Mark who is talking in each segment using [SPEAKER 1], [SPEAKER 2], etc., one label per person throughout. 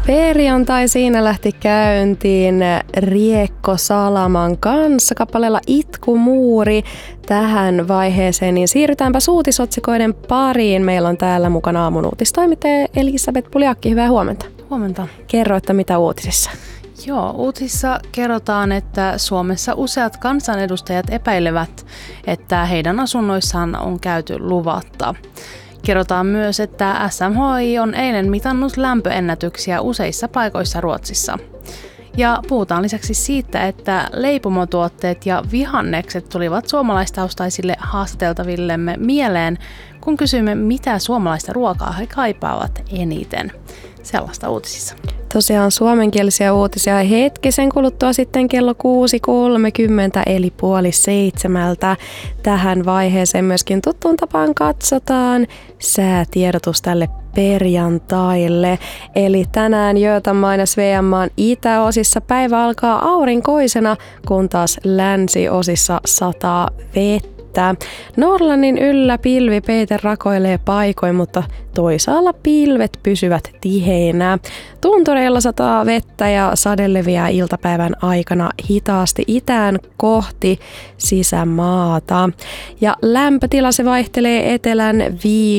[SPEAKER 1] Perjantai siinä lähti käyntiin Riekko Salaman kanssa kappaleella Itkumuuri tähän vaiheeseen, niin siirrytäänpä uutisotsikoiden pariin. Meillä on täällä mukana aamun uutistoimittaja Elisabeth Puliakki. Hyvää huomenta.
[SPEAKER 2] Huomenta.
[SPEAKER 1] Kerro, että mitä uutisissa?
[SPEAKER 2] Joo, uutisissa kerrotaan, että Suomessa useat kansanedustajat epäilevät, että heidän asunnoissaan on käyty luvatta. Kerrotaan myös, että SMHI on eilen mitannut lämpöennätyksiä useissa paikoissa Ruotsissa. Ja puhutaan lisäksi siitä, että leipomotuotteet ja vihannekset tulivat suomalaistaustaisille haastateltavillemme mieleen, kun kysyimme, mitä suomalaista ruokaa he kaipaavat eniten. Sellaista uutisissa.
[SPEAKER 1] Tosiaan suomenkielisiä uutisia hetkisen kuluttua sitten kello 6.30 eli 6:30. Tähän vaiheeseen myöskin tuttuun tapaan katsotaan säätiedotus tälle perjantaille. Eli tänään Göteborgin ja Sveanmaan itäosissa päivä alkaa aurinkoisena, kun taas länsiosissa sataa vettä. Norlannin yllä pilvipeite rakoilee paikoin, mutta toisaalla pilvet pysyvät tiheinä. Tuntureilla sataa vettä ja sade leviää iltapäivän aikana hitaasti itään kohti sisämaata. Ja lämpötila se vaihtelee etelän 15-20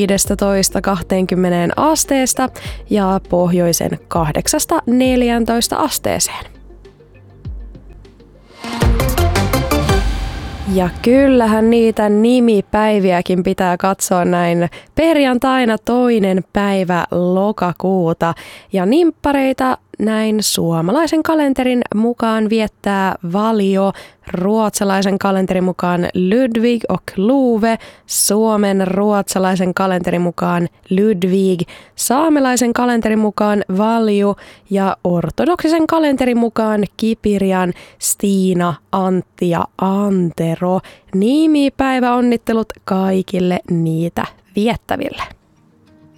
[SPEAKER 1] asteesta ja pohjoisen 8-14 asteeseen. Ja kyllähän niitä nimipäiviäkin pitää katsoa näin perjantaina 2. päivä lokakuuta. Ja nimppareita näin suomalaisen kalenterin mukaan viettää Valio, ruotsalaisen kalenterin mukaan Ludvig och Love, Suomen ruotsalaisen kalenterin mukaan Ludvig, saamelaisen kalenterin mukaan Valju ja ortodoksisen kalenterin mukaan Kipirian, Stiina, Antti ja Antero. Nimipäiväonnittelut kaikille niitä viettäville.